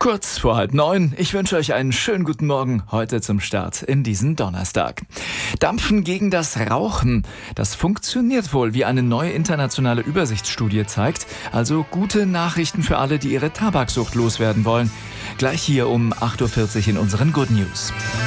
Kurz vor 8:30. Ich wünsche euch einen schönen guten Morgen heute zum Start in diesen Donnerstag. Dampfen gegen das Rauchen. Das funktioniert wohl, wie eine neue internationale Übersichtsstudie zeigt. Also gute Nachrichten für alle, die ihre Tabaksucht loswerden wollen. Gleich hier um 8:40 Uhr in unseren Good News.